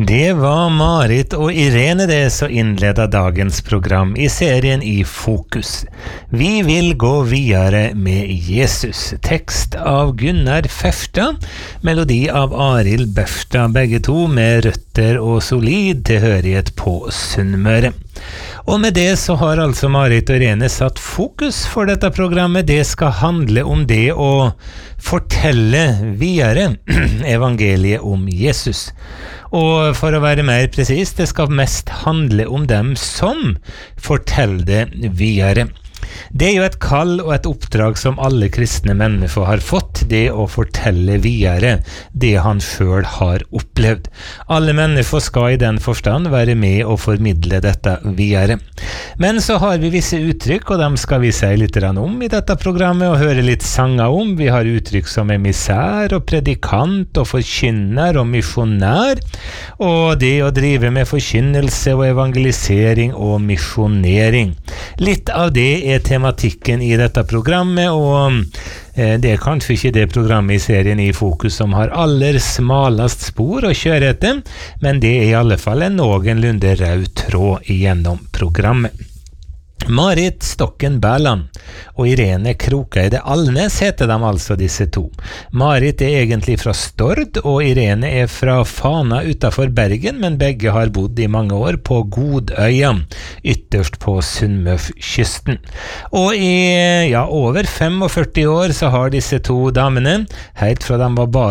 Det var Marit og Irene det som innledet dagens program i serien I Fokus. Vi vil gå videre med Jesus. Tekst av Gunnar Fefta, melodi av Arild Befta, begge to med røtter og solid tilhørighet på Sunnmøre. Og med det så har altså Marit og Irene satt fokus for dette programmet. Det skal handle om det å fortelle videre evangeliet om Jesus. Og for å være mer presis, det skal mest handle om dem som forteller det videre. Det er jo et kall og et oppdrag som alle kristne mennesker har fått, det å fortelle videre det han selv har opplevd. Alle mennesker skal i den forstand være med og formidle dette videre. Men så har vi visse uttrykk, og dem skal vi si litt om i dette programmet og høre litt sanger om. Vi har uttrykk som emissær og predikant og forkynner og misjonær, og det å drive med forkynnelse og evangelisering og misjonering. Litt av det er tematikken i dette programmet, og det er kanskje ikke det programmet i serien I Fokus som har aller smalest spor å kjøre etter, men det er i alle fall en noenlunde rød tråd igjennom programmet. Marit Stokken Bærland og Irene Krokeide Alnes heter de altså, disse to. Marit er egentlig fra Stord, og Irene er fra Fana utenfor Bergen, men begge har bodd i mange år på Godøya, ytterst på Sunnmørskysten. Og i over 45 år så har disse to damene, helt fra de var bare